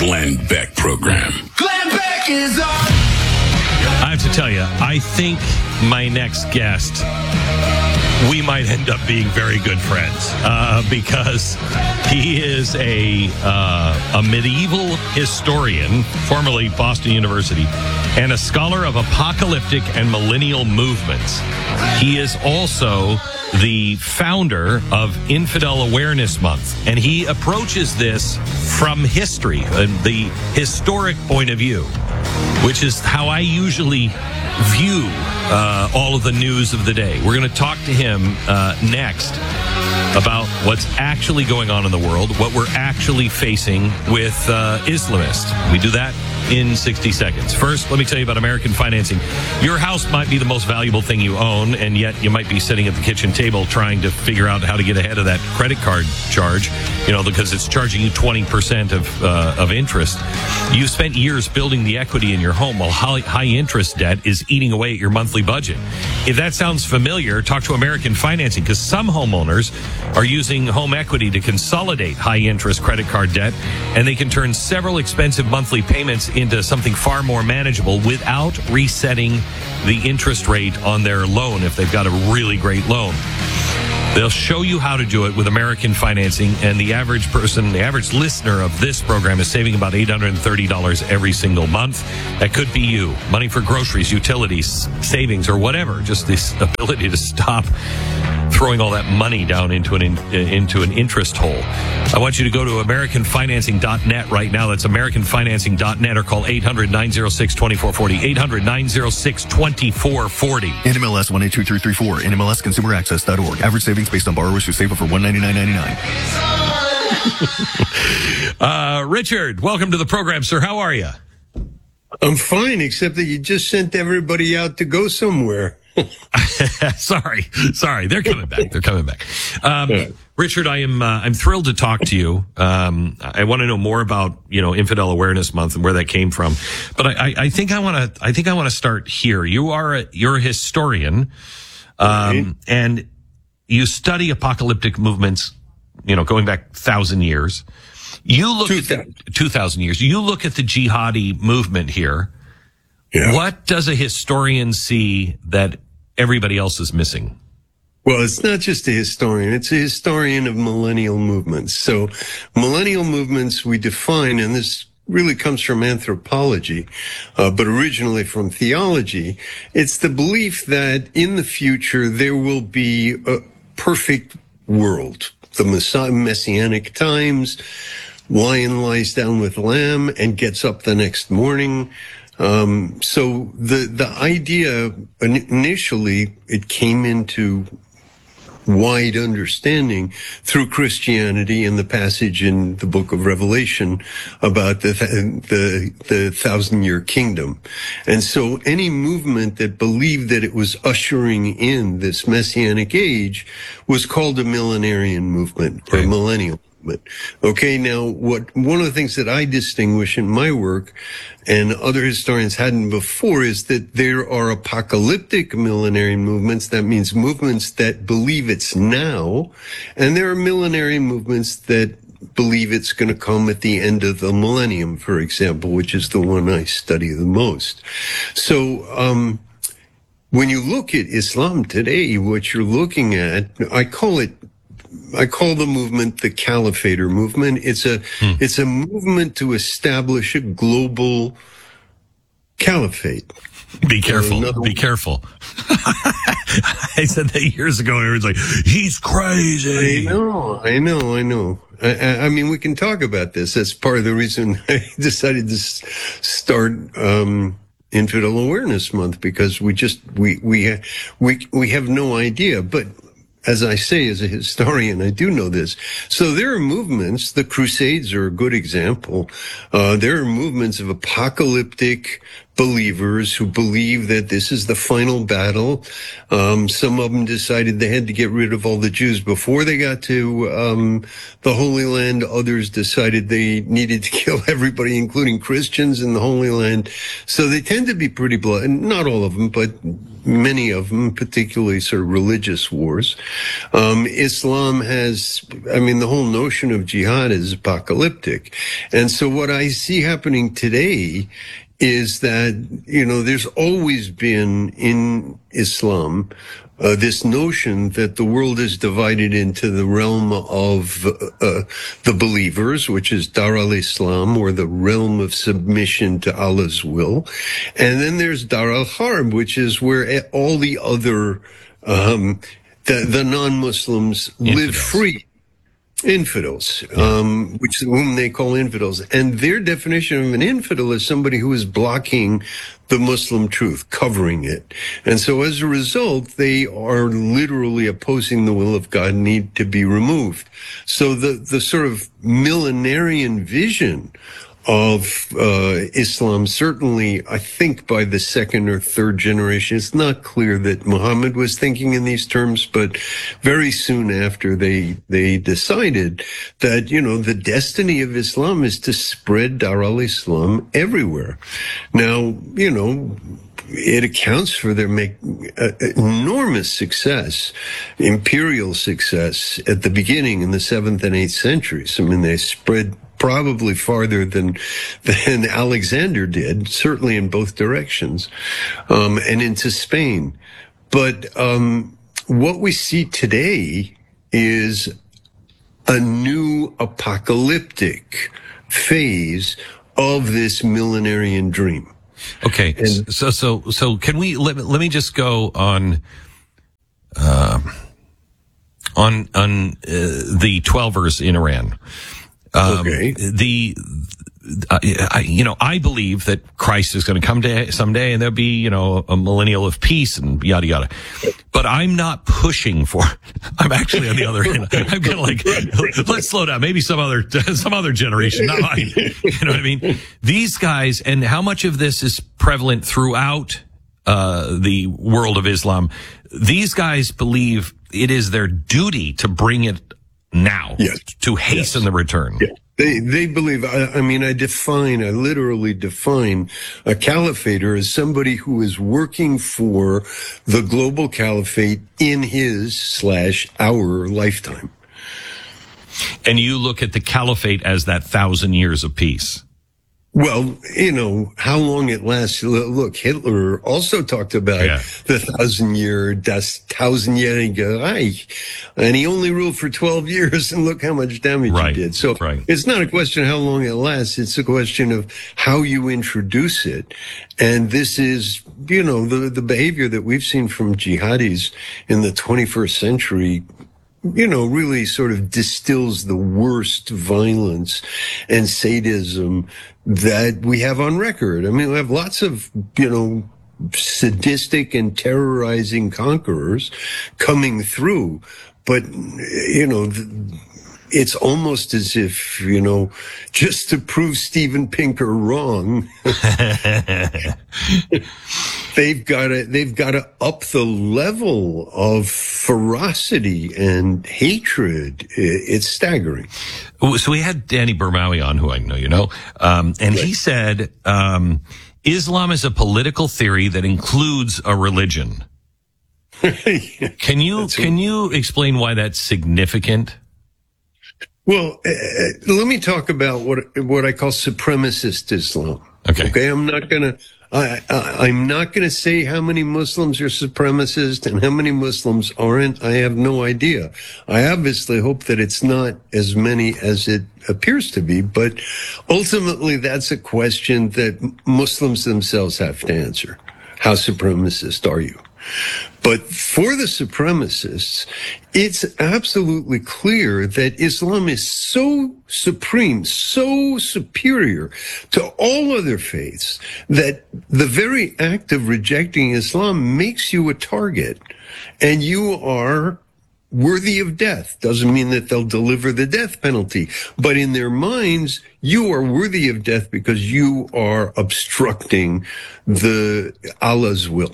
Glenn Beck Program. Glenn Beck is on. I have to tell you, I think my next guest, we might end up being very good friends because he is a medieval historian, formerly Boston University, and a scholar of apocalyptic and millennial movements. He is also the founder of Infidel Awareness Month, and he approaches this from history, the historic point of view, which is how I usually view all of the news of the day. We're going to talk to him next about what's actually going on in the world, what we're actually facing with Islamists. We do that in 60 seconds. First, let me tell you about American Financing. Your house might be the most valuable thing you own, and yet you might be sitting at the kitchen table trying to figure out how to get ahead of that credit card charge, because it's charging you 20% of interest. You've spent years building the equity in your home while high interest debt is eating away at your monthly budget. If that sounds familiar, talk to American Financing, because some homeowners are using home equity to consolidate high interest credit card debt, and they can turn several expensive monthly payments into something far more manageable without resetting the interest rate on their loan if they've got a really great loan. They'll show you how to do it with American Financing, and the average person, the average listener of this program is saving about $830 every single month. That could be you. Money for groceries, utilities, savings, or whatever. Just this ability to stop throwing all that money down into an interest hole. I want you to go to AmericanFinancing.net right now. That's AmericanFinancing.net, or call 800-906-2440. 800-906-2440. NMLS 182334. NMLSConsumerAccess.org. Average savings based on borrowers who save over $199.99. Richard, welcome to the program, sir. How are you? I'm fine, except that you just sent everybody out to go somewhere. Sorry. They're coming back. Richard, I'm thrilled to talk to you. I want to know more about, Infidel Awareness Month and where that came from. But I think I want to start here. You're a historian, and you study apocalyptic movements, going back 1,000 years. You look at 2,000 years. You look at the jihadi movement here. Yeah. What does a historian see that everybody else is missing? Well, it's not just a historian. It's a historian of millennial movements. So millennial movements we define, and this really comes from anthropology, but originally from theology. It's the belief that in the future there will be a perfect world. The messianic times, lion lies down with lamb and gets up the next morning. So the idea initially, it came into wide understanding through Christianity and the passage in the book of Revelation about the 1,000-year kingdom. And so any movement that believed that it was ushering in this messianic age was called a millenarian movement or millennial movement. Okay, now one of the things that I distinguish in my work and other historians hadn't before is that there are apocalyptic millenarian movements. That means movements that believe it's now, and there are millenarian movements that believe it's going to come at the end of the millennium, for example, which is the one I study the most. So, when you look at Islam today, what you're looking at, I call the movement the Caliphator movement. It's a movement to establish a global caliphate. Be careful. Be careful. I said that years ago, and everyone's like, he's crazy. I know. I mean, we can talk about this. That's part of the reason I decided to start Infidel Awareness Month, because we have no idea. But as I say, as a historian, I do know this. So there are movements, the Crusades are a good example. There are movements of apocalyptic believers who believe that this is the final battle. Some of them decided they had to get rid of all the Jews before they got to the Holy Land. Others decided they needed to kill everybody, including Christians in the Holy Land. So they tend to be pretty bloody. Not all of them, but many of them, particularly sort of religious wars. Islam has, the whole notion of jihad is apocalyptic. And so what I see happening today is that, there's always been in Islam this notion that the world is divided into the realm of the believers, which is Dar al-Islam, or the realm of submission to Allah's will. And then there's Dar al-Harb, which is where all the other, the non-Muslims live free. Infidels, whom they call infidels. And their definition of an infidel is somebody who is blocking the Muslim truth, covering it. And so as a result, they are literally opposing the will of God, need to be removed. So the sort of millenarian vision of Islam, certainly, I think by the second or third generation, it's not clear that Muhammad was thinking in these terms, but very soon after they decided that, the destiny of Islam is to spread Dar al-Islam everywhere. Now, it accounts for their enormous success, imperial success at the beginning in the 7th and 8th centuries. They spread probably farther than Alexander did, certainly in both directions, and into Spain. But what we see today is a new apocalyptic phase of this millenarian dream. Okay, and so can we let me just go on the 12 verse in Iran. Okay. I believe that Christ is going to come someday, and there'll be, a millennial of peace and yada yada. But I'm not pushing for. I'm actually on the other end. I'm kind of like, let's slow down. Maybe some other generation, not mine. You know what I mean? These guys, and how much of this is prevalent throughout the world of Islam? These guys believe it is their duty to bring it now, to hasten the return. Yeah. They believe, I literally define a caliphator as somebody who is working for the global caliphate in his/our lifetime. And you look at the caliphate as that 1,000 years of peace. Well, how long it lasts. Look, Hitler also talked about the 1,000-Jährige Reich, and he only ruled for 12 years, and look how much damage he did. So it's not a question of how long it lasts. It's a question of how you introduce it. And this is, the behavior that we've seen from jihadis in the 21st century, really sort of distills the worst violence and sadism that we have on record. We have lots of, sadistic and terrorizing conquerors coming through, but, it's almost as if, just to prove Steven Pinker wrong, they've got to up the level of ferocity and hatred. It's staggering. So we had Danny Bermawi on, who I know you know, and he said, Islam is a political theory that includes a religion. Can you explain why that's significant? Well, let me talk about what I call supremacist Islam. Okay. I'm not gonna say how many Muslims are supremacist and how many Muslims aren't. I have no idea. I obviously hope that it's not as many as it appears to be, but ultimately that's a question that Muslims themselves have to answer. How supremacist are you? But for the supremacists, it's absolutely clear that Islam is so supreme, so superior to all other faiths that the very act of rejecting Islam makes you a target, and you are worthy of death. Doesn't mean that they'll deliver the death penalty, but in their minds, you are worthy of death because you are obstructing Allah's will.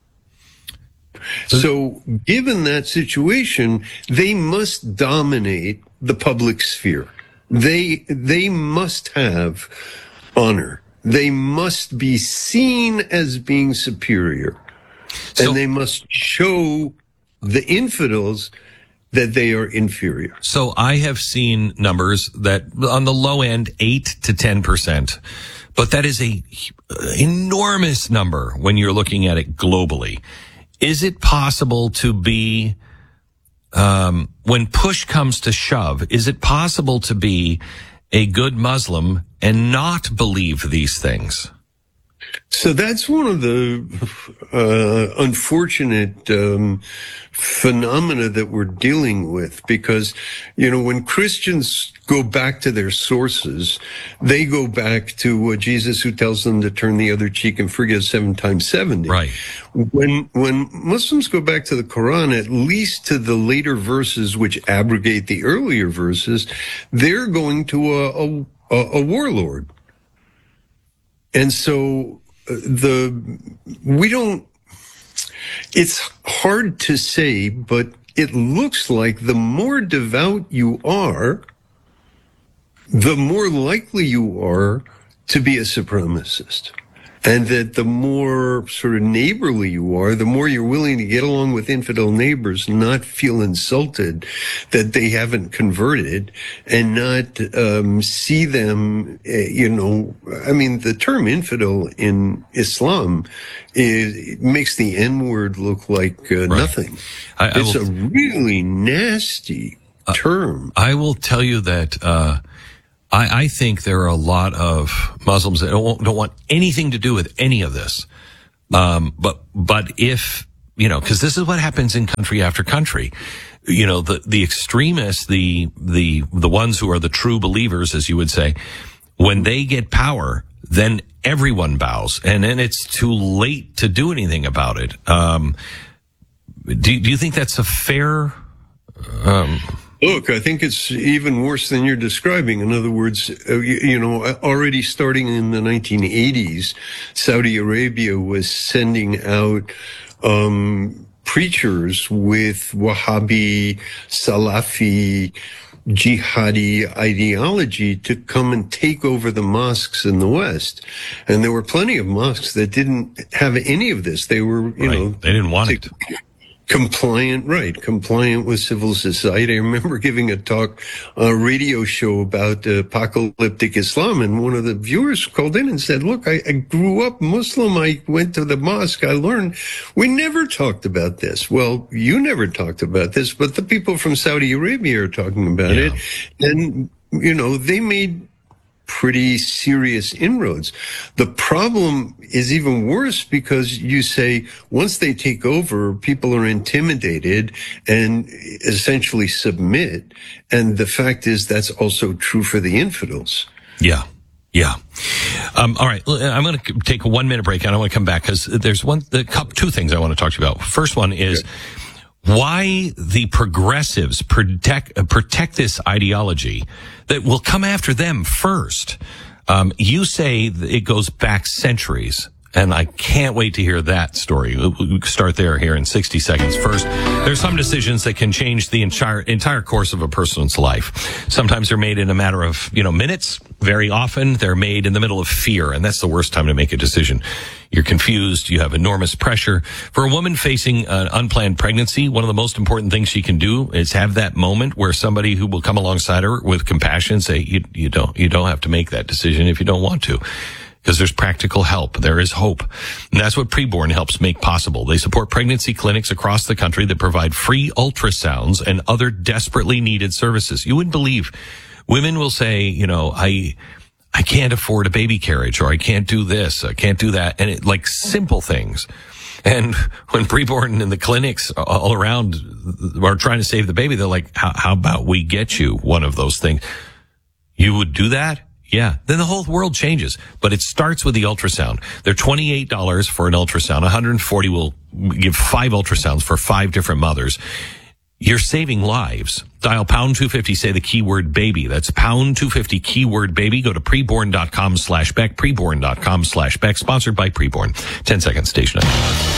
So given that situation, they must dominate the public sphere. They must have honor. They must be seen as being superior. And they must show the infidels that they are inferior. So I have seen numbers that on the low end, 8 to 10%, but that is a enormous number when you're looking at it globally. Is it possible to be, when push comes to shove, is it possible to be a good Muslim and not believe these things? So that's one of the unfortunate phenomena that we're dealing with, because, when Christians go back to their sources, they go back to Jesus, who tells them to turn the other cheek and forgive 7 times 70. Right. When Muslims go back to the Quran, at least to the later verses which abrogate the earlier verses, they're going to a warlord. And so it's hard to say, but it looks like the more devout you are, the more likely you are to be a supremacist. And that the more sort of neighborly you are, the more you're willing to get along with infidel neighbors, not feel insulted that they haven't converted, and not see them, the term infidel in Islam makes the N-word look like nothing. It's a really nasty term. I will tell you that I think there are a lot of Muslims that don't want anything to do with any of this. But if, cause this is what happens in country after country. The extremists, the ones who are the true believers, as you would say, when they get power, then everyone bows, and then it's too late to do anything about it. Do you think that's a fair, Look, I think it's even worse than you're describing. In other words, already starting in the 1980s, Saudi Arabia was sending out preachers with Wahhabi, Salafi, jihadi ideology to come and take over the mosques in the West. And there were plenty of mosques that didn't have any of this. They were, they didn't want it. Compliant with civil society. I remember giving a talk, a radio show about apocalyptic Islam, and one of the viewers called in and said, look, I grew up Muslim. I went to the mosque. I learned. We never talked about this. Well, you never talked about this, but the people from Saudi Arabia are talking about it. And, they made pretty serious inroads. The problem is even worse because you say once they take over, people are intimidated and essentially submit. And the fact is that's also true for the infidels. Yeah. All right. I'm going to take a 1 minute break and I want to come back because there's two things I want to talk to you about. First one is why the progressives protect this ideology that will come after them first. You say it goes back centuries, and I can't wait to hear that story. We'll start there here in 60 seconds. First, there's some decisions that can change the entire course of a person's life. Sometimes they're made in a matter of, minutes. Very often they're made in the middle of fear, and that's the worst time to make a decision. You're confused. You have enormous pressure. For a woman facing an unplanned pregnancy, one of the most important things she can do is have that moment where somebody who will come alongside her with compassion say, you don't have to make that decision if you don't want to. Because there's practical help. There is hope. And that's what Preborn helps make possible. They support pregnancy clinics across the country that provide free ultrasounds and other desperately needed services. You wouldn't believe. Women will say, I can't afford a baby carriage, or I can't do this, I can't do that. And like simple things. And when Preborn and the clinics all around are trying to save the baby, they're like, how about we get you one of those things? You would do that? Yeah. Then the whole world changes. But it starts with the ultrasound. They're $28 for an ultrasound. $140 will give 5 ultrasounds for 5 different mothers. You're saving lives. Dial pound 250, say the keyword baby. That's pound 250 keyword baby. Go to preborn.com/Beck, preborn.com/Beck, sponsored by Preborn. 10 seconds, station 9.